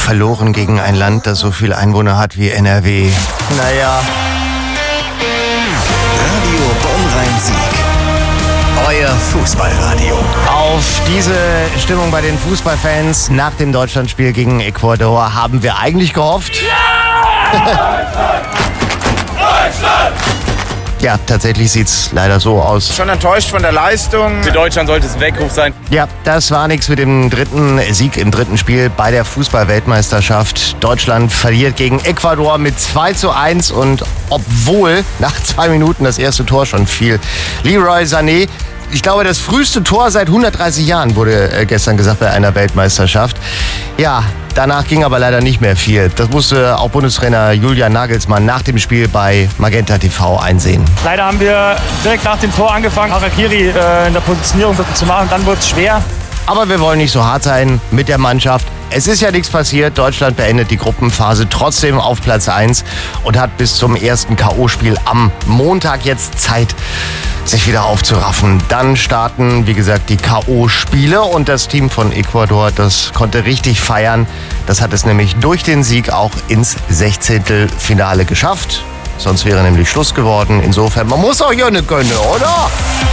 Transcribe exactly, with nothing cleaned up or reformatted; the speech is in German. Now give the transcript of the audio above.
verloren gegen ein Land, das so viele Einwohner hat wie N R W. Naja. Radio Bonn-Rhein-Sieg. Euer Fußballradio. Auf diese Stimmung bei den Fußballfans nach dem Deutschlandspiel gegen Ecuador haben wir eigentlich gehofft. Ja! Deutschland! Deutschland! Ja, tatsächlich sieht's leider so aus. Schon enttäuscht von der Leistung. Für Deutschland sollte es ein Weckruf sein. Ja, das war nichts mit dem dritten Sieg im dritten Spiel bei der Fußball-Weltmeisterschaft. Deutschland verliert gegen Ecuador mit zwei zu eins und obwohl nach zwei Minuten das erste Tor schon fiel. Leroy Sané, ich glaube, das früheste Tor seit hundertdreißig Jahren, wurde gestern gesagt, bei einer Weltmeisterschaft. Ja, danach ging aber leider nicht mehr viel. Das musste auch Bundestrainer Julian Nagelsmann nach dem Spiel bei Magenta T V einsehen. Leider haben wir direkt nach dem Tor angefangen, Harakiri äh, in der Positionierung zu machen. Dann wurde es schwer. Aber wir wollen nicht so hart sein mit der Mannschaft. Es ist ja nichts passiert. Deutschland beendet die Gruppenphase trotzdem auf Platz eins und hat bis zum ersten K O-Spiel am Montag jetzt Zeit, sich wieder aufzuraffen. Dann starten, wie gesagt, die K O-Spiele und das Team von Ecuador, das konnte richtig feiern. Das hat es nämlich durch den Sieg auch ins Sechzehntelfinale geschafft. Sonst wäre nämlich Schluss geworden. Insofern, man muss auch Jönne gönnen, oder?